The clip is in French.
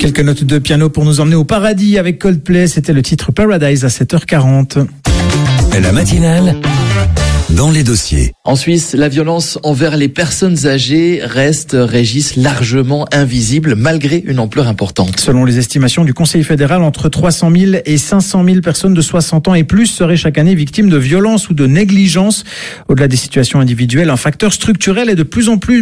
Quelques notes de piano pour nous emmener au paradis avec Coldplay. C'était le titre Paradise à 7h40. La matinale dans les dossiers. En Suisse, la violence envers les personnes âgées régisse largement invisible malgré une ampleur importante. Selon les estimations du Conseil fédéral, entre 300 000 et 500 000 personnes de 60 ans et plus seraient chaque année victimes de violences ou de négligence. Au-delà des situations individuelles, un facteur structurel est de plus en plus